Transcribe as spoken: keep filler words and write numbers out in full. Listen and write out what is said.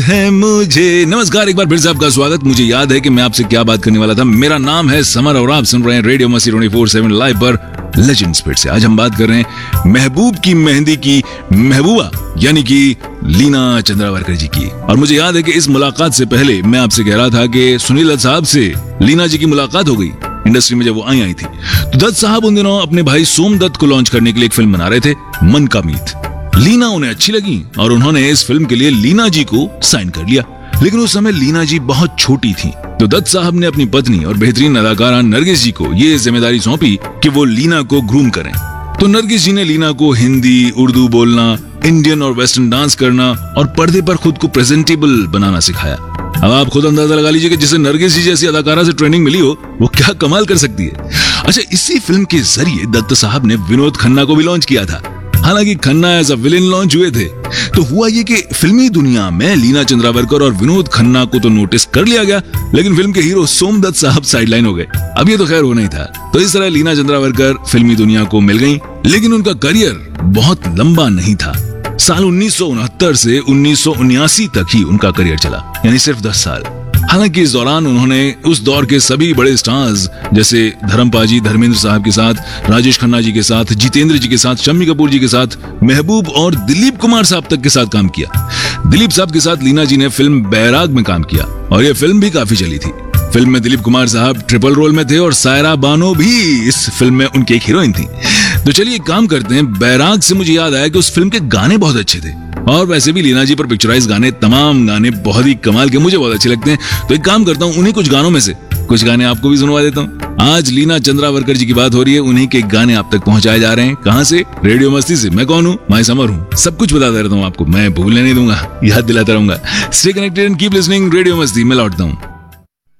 है मुझे। नमस्कार, एक बार फिर से आपका स्वागत। मुझे याद है कि मैं आपसे क्या बात करने वाला था। मेरा नाम है समर और आप सुन रहे हैं रेडियो मस्ती ट्वेंटी फोर सेवन लाइव पर लेजेंड स्पीड से। आज हम बात कर रहे हैं महबूब की मेहंदी की महबूबा यानी कि लीना चंद्रावरकर जी की। और मुझे याद है कि इस मुलाकात से पहले मैं आपसे कह रहा था कि सुनील दत्त साहब से लीना जी की मुलाकात हो गई इंडस्ट्री में जब वो आई आई थी। तो दत्त साहब उन दिनों अपने भाई सोम दत्त को लॉन्च करने के लिए एक फिल्म बना रहे थे, मन का मीत। लीना उन्हें अच्छी लगी और उन्होंने इस फिल्म के लिए लीना जी को साइन कर लिया। लेकिन उस समय लीना जी बहुत छोटी थी, तो दत्त साहब ने अपनी पत्नी और बेहतरीन अदाकारा नरगिस जी को ये जिम्मेदारी सौंपी कि वो लीना को ग्रूम करें। तो नरगिस जी ने लीना को हिंदी, उर्दू बोलना, इंडियन और वेस्टर्न डांस करना और पर्दे पर खुद को प्रेजेंटेबल बनाना सिखाया। अब आप खुद अंदाजा लगा लीजिए कि जिसे नरगिस जी जैसी अदाकारा से ट्रेनिंग मिली हो वो क्या कमाल कर सकती है। अच्छा, इसी फिल्म के जरिए दत्त साहब ने विनोद खन्ना को भी लॉन्च किया था। हालांकि Khanna as a villain launch हुए थे। तो हुआ ये कि फिल्मी दुनिया में लीना चंद्रावरकर और विनोद खन्ना को तो नोटिस कर लिया गया, लेकिन फिल्म के हीरो सोम दत्त साहब साइडलाइन हो गए। अब ये तो खैर होना ही था। तो इस तरह लीना चंद्रावरकर फिल्मी दुनिया को मिल गई, लेकिन उनका करियर बहुत लंबा नहीं था। साल उन्नीस सौ उनहत्तर से उन्नीस सौ उन्यासी तक ही उनका करियर चला, यानी सिर्फ दस साल। हालांकि इस दौरान उन्होंने उस दौर के सभी बड़े स्टार्स जैसे धर्मपाजी धर्मेंद्र साहब के साथ, राजेश खन्ना जी के साथ, जितेंद्र जी के साथ, शम्मी कपूर जी के साथ, महबूब और दिलीप कुमार साहब तक के साथ काम किया। दिलीप साहब के साथ लीना जी ने फिल्म बैराग में काम किया और यह फिल्म भी काफी चली थी। फिल्म में दिलीप कुमार साहब ट्रिपल रोल में थे और सायरा बानो भी इस फिल्म में उनकी एक हीरोइन थी। तो चलिए एक काम करते हैं, बैराग से मुझे याद आया कि उस फिल्म के गाने बहुत अच्छे थे और वैसे भी लीना जी पर पिक्चराइज गाने, तमाम गाने बहुत ही कमाल के, मुझे बहुत अच्छे लगते हैं। तो एक काम करता हूँ, उन्हीं कुछ गानों में से कुछ गाने आपको भी सुनवा देता हूँ। आज लीना चंद्रावरकर जी की बात हो रही है, उन्हीं के गाने आप तक पहुंचाए जा रहे हैं। कहां से? रेडियो मस्ती से। मैं कौन हूँ? मैं समर हूँ। सब कुछ बताता रहता हूँ आपको, मैं भूलने नहीं दूंगा, याद दिलाता रहूंगा। Stay connected and keep listening radio मस्ती। मैं लौटता हूँ।